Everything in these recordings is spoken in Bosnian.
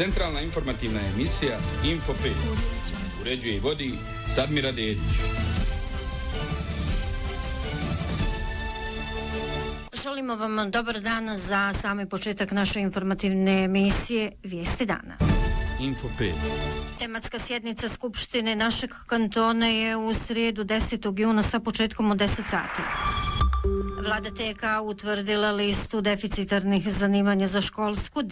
Centralna informativna emisija Info 5. Uređuje i vodi Sadmira Dedić. Želimo vam dobar dan za sami početak naše informativne emisije Vijesti dana. Info 5. Tematska sjednica Skupštine našeg kantona je u srijedu 10. juna sa početkom u 10 sati. Vlada TK utvrdila listu deficitarnih zanimanja za školsku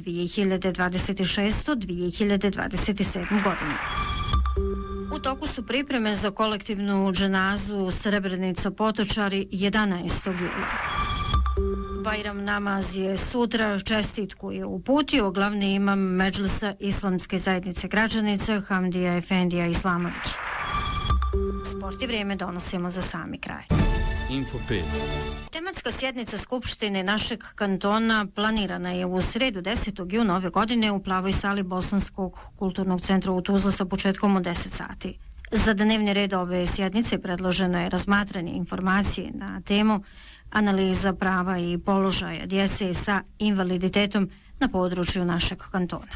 2026-2027 godinu. U toku su pripreme za kolektivnu dženazu Srebrenica Potočari 11. jula. Bajram namaz je sutra, čestitku je uputio glavni imam Medžlisa Islamske zajednice Gračanice Hamdija Efendija Islamović. Sport i vrijeme donosimo za sami kraj. Info 5. Tematska sjednica Skupštine našeg kantona planirana je u srijedu 10. juna ove godine u plavoj sali Bosanskog kulturnog centra u Tuzli sa početkom u 10 sati. Za dnevni red ove sjednice predloženo je razmatranje informacije na temu analiza prava i položaja djece sa invaliditetom na području našeg kantona.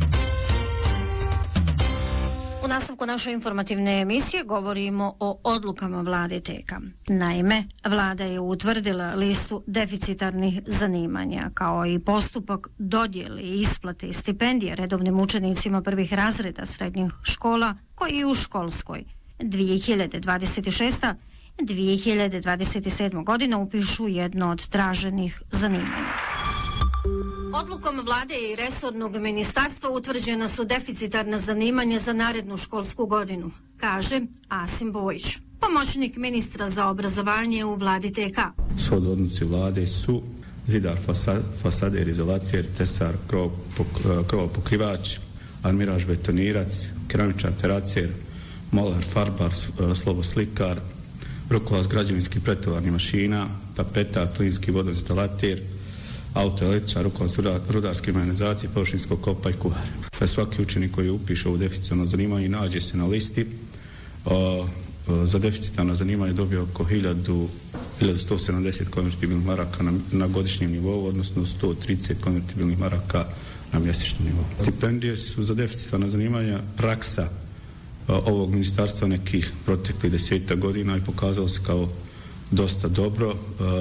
U nastavku naše informativne emisije govorimo o odlukama vlade TK. Naime, vlada je utvrdila listu deficitarnih zanimanja kao i postupak dodjele i isplate stipendije redovnim učenicima prvih razreda srednjih škola koji u školskoj 2026-2027 godina upišu jedno od traženih zanimanja. Odlukom vlade i resornog ministarstva utvrđena su deficitarna zanimanja za narednu školsku godinu, kaže Asim Bojić, pomoćnik ministra za obrazovanje u vladi TK. Svod odluci vlade su zidar, fasader, izolater, tesar, krovopokrivač, armiraž, betonirac, keramičar, teracer, molar, farbar, sloboslikar, rukovac građevinskih pretovarnih mašina, tapetar, plinski vodoinstalater, autoelektričar, rukovac rudarske mehanizacije, površinskog kopa i kuhar. Svaki učenik koji upiše ovo deficitarno zanimanje nađe se na listi. Za deficitarno zanimanje dobio oko 1170 konvertibilnih maraka na godišnjem nivou, odnosno 130 konvertibilnih maraka na mjesečnom nivou. Stipendije su za deficitarna zanimanja praksa ovog ministarstva nekih proteklih 10 godina i pokazalo se kao dosta dobro.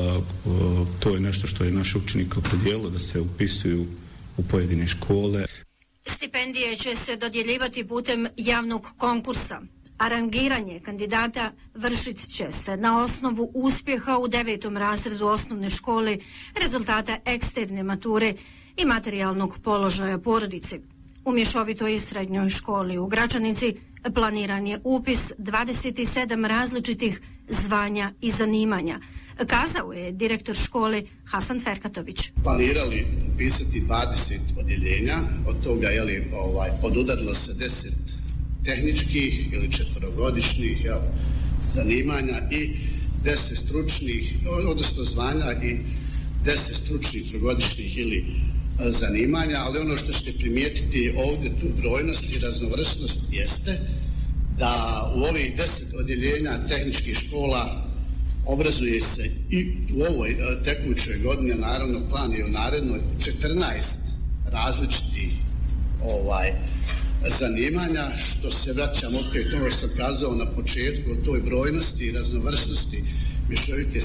To je nešto što je naše učenike opredijelo da se upisuju u pojedine škole. Stipendije će se dodjeljivati putem javnog konkursa. A rangiranje kandidata vršit će se na osnovu uspjeha u 9. razredu osnovne škole, rezultata eksterne mature i materijalnog položaja porodice. U mješovitoj srednjoj školi u Gračanici planiran je upis 27 različitih zvanja i zanimanja, kazao je direktor škole Hasan Ferkatović. Planirali upisati 20 odjeljenja, od toga podudarilo se 10 tehničkih ili četverogodišnjih zanimanja i 10 stručnih, odnosno zvanja i 10 stručnih trogodišnjih ili zanimanja, ali ono što ćete primijetiti ovdje tu brojnost i raznovrsnost jeste da u ovih 10 odjeljenja tehničkih škola obrazuje se i u ovoj tekućoj godini, naravno plan je u narednoj 14 različitih zanimanja, što se vraćam opet ono što sam kazao na početku o toj brojnosti i raznovrsnosti mješovite